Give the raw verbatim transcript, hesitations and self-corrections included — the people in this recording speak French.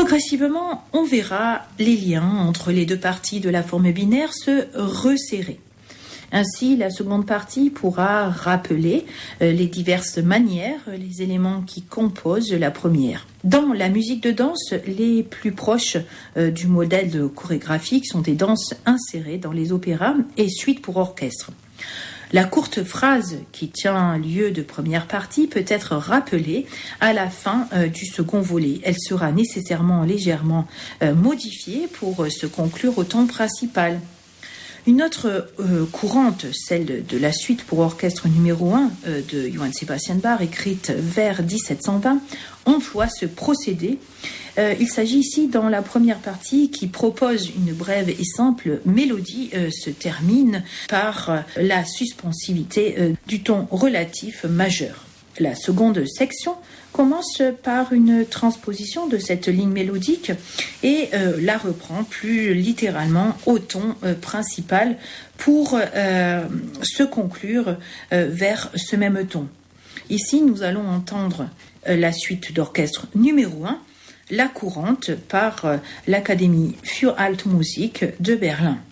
Progressivement, on verra les liens entre les deux parties de la forme binaire se resserrer. Ainsi, la seconde partie pourra rappeler les diverses manières, les éléments qui composent la première. Dans la musique de danse, les plus proches du modèle chorégraphique sont des danses insérées dans les opéras et suites pour orchestre. La courte phrase qui tient lieu de première partie peut être rappelée à la fin euh, du second volet. Elle sera nécessairement légèrement euh, modifiée pour euh, se conclure au temps principal. Une autre euh, courante, celle de la suite pour orchestre numéro un euh, de Johann Sebastian Bach, écrite vers dix-sept cent vingt, emploie ce procédé. Euh, il s'agit ici, dans la première partie, qui propose une brève et simple mélodie, euh, se termine par euh, la suspensivité euh, du ton relatif majeur. La seconde section commence par une transposition de cette ligne mélodique et euh, la reprend plus littéralement au ton euh, principal pour euh, se conclure euh, vers ce même ton. Ici, nous allons entendre euh, la suite d'orchestre numéro un, la courante par euh, l'Académie für Altmusik de Berlin.